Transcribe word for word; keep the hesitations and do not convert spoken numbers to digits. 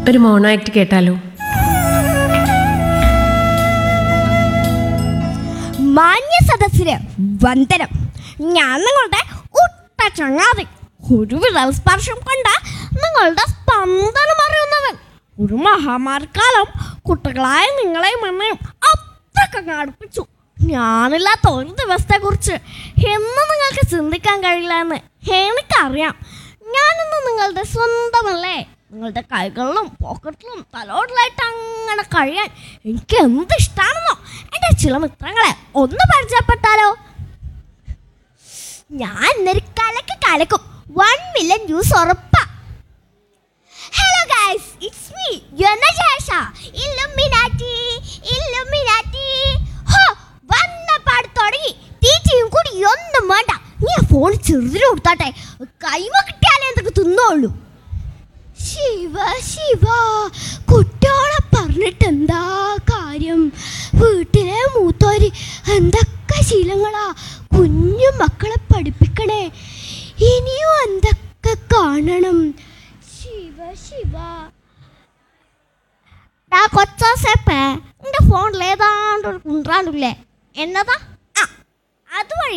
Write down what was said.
ഒരു മോണാക്ട് കേട്ടാലോ? മാന്യ സദസ്സിന് വന്ദനം. ഞാൻ നിങ്ങളുടെ ഉട്ട ചങ്ങാതി, ഒരു വിരൽ സ്പർശം കൊണ്ട് നിങ്ങളുടെ സ്പന്ദനം അറിയുന്നവൻ. ഒരു മഹാമാരിക്കാലം കുട്ടികളായ നിങ്ങളെയും എന്നെയും അത്രയ്ക്ക് അടുപ്പിച്ചു. ഞാനില്ലാത്ത ഒരു ദിവസത്തെ കുറിച്ച് എന്ന് നിങ്ങൾക്ക് ചിന്തിക്കാൻ കഴിയില്ല എന്ന് എനിക്കറിയാം. ഞാനിന്ന് നിങ്ങളുടെ സ്വന്തമല്ലേ. നിങ്ങളുടെ കൈകളിലും പോക്കറ്റിലും തലോടലായിട്ട് അങ്ങനെ കഴിയാൻ എനിക്ക് എന്ത് ഇഷ്ടമാണെന്നോ. എൻ്റെ ചില മിത്രങ്ങളെ ഒന്ന് പരിചയപ്പെട്ടാലോ? ഞാൻ ഇന്നൊരു കലക്ക് കലക്കും. വൺ മില്യൺ വ്യൂസ് ഉറപ്പാ. Hello guys, it's me യുനജേഷ. Illuminati Illuminati. ഹോ, വന്നപ്പാട് തുടങ്ങി. തീറ്റയും കൂടി ഒന്നും വേണ്ട. നീ ആ ഫോൺ ചെറുതിന് കൊടുത്താട്ടെ. കൈമ കിട്ടിയാലേ എന്തൊക്കെ തിന്നോളൂ. ശിവ ശിവ, കുട്ടികളെ പറഞ്ഞിട്ട് എന്താ കാര്യം? വീട്ടിലെ മൂത്തോര് എന്തൊക്കെ ശീലങ്ങളാ കുഞ്ഞു മക്കളെ പഠിപ്പിക്കണേ. ഇനിയും എന്തൊക്കെ കാണണം. ശിവ ശിവ. കൊച്ചോസേപ്പേ, എൻ്റെ ഫോണിൽ ഏതാണ്ട് ഒരു കുണ്ടാണ്ടില്ലേ? എന്നതാ?